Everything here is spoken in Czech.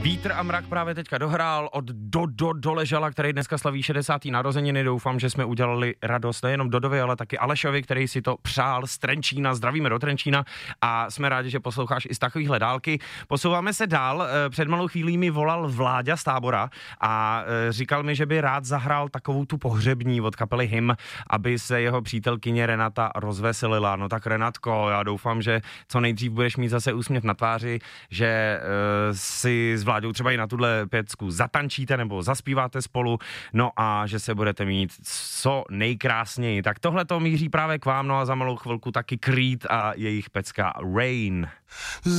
Vítr a mrak právě teďka dohrál od Doležala, který dneska slaví 60. narozeniny. Doufám, že jsme udělali radost nejenom Dodovi, ale taky Alešovi, který si to přál z Trenčína. Zdravíme do Trenčína a jsme rádi, že posloucháš i z takovýchhle dálky. Posouváme se dál. Před malou chvílí mi volal Vláďa z Tábora a říkal mi, že by rád zahrál takovou tu pohřební od kapely Hymn, aby se jeho přítelkyně Renata rozveselila. No tak Renatko, já doufám, že co nejdřív budeš mít zase úsměv na tváři, že si s Vláďou třeba i na tuhle pěcku zatančíte nebo zaspíváte spolu, no a že se budete mít co nejkrásněji. Tak tohle to míří právě k vám, no a za malou chvilku taky Creed a jejich pecka Rain.